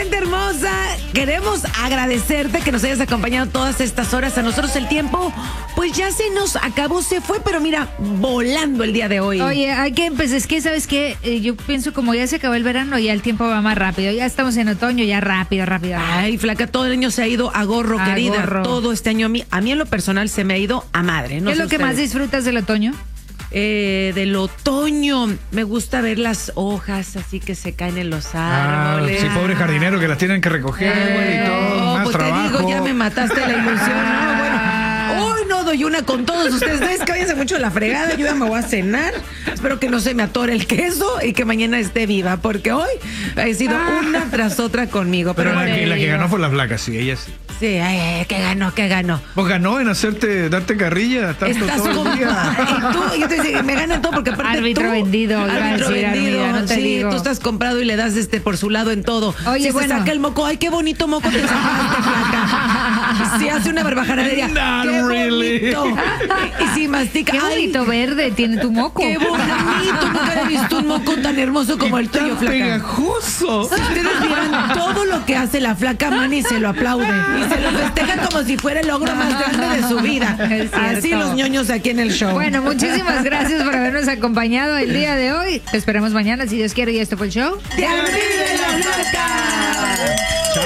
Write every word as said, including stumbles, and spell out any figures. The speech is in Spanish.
gente hermosa, queremos agradecerte que nos hayas acompañado todas estas horas. A nosotros el tiempo, pues ya se nos acabó, se fue, pero mira, volando el día de hoy. Oye, hay que empezar, es que, ¿sabes qué? Eh, yo pienso como ya se acabó el verano, ya el tiempo va más rápido. Ya estamos en otoño, ya rápido, rápido. Ay, flaca, todo el año se ha ido a gorro, A querida. gorro. Todo este año a mí, a mí en lo personal se me ha ido a madre. No ¿Qué es sé lo que más ustedes. disfrutas del otoño? Eh, del otoño, me gusta ver las hojas así que se caen en los Ah, árboles. sí, pobre jardinero que las tienen que recoger, güey, y todo, No, más pues trabajo. te digo, ya me mataste la ilusión. No, bueno, hoy no doy una con todos ustedes. ¿Ves que váyanse mucho a la fregada? Yo ya me voy a cenar. Espero que no se me atore el queso y que mañana esté viva, porque hoy he sido una tras otra conmigo. Pero Pero, la bueno, que, la que ganó fue la flaca, sí, ella sí. sí, ay, ay, que ganó, que ganó. Pues ganó en hacerte, darte carrilla tanto Estás todo el como día. y tú, yo te decía, me ganan todo porque aparte Árbitro tú, vendido, iba a árbitro decir, vendido, Armida, no te sí, digo. tú estás comprado y le das este por su lado en todo. Oye, si bueno. se saca el moco, ay, qué bonito moco te sacaste, flaca. Si hace una barbajanadería, Not qué really. bonito. Y, y si mastica, Qué ay, bonito verde tiene tu moco. qué bonito. Nunca he visto un moco tan hermoso como el tuyo, Tan flaca. pegajoso. Si ustedes vieran todo lo que hace la flaca Manny, se lo aplaude y se lo festeja como si fuera el logro más grande de su vida. Es cierto. Así los ñoños aquí en el show. Bueno, muchísimas gracias por habernos acompañado el día de hoy. Te esperamos mañana, si Dios quiere, y esto fue el show. ¡Te admiro la flaca!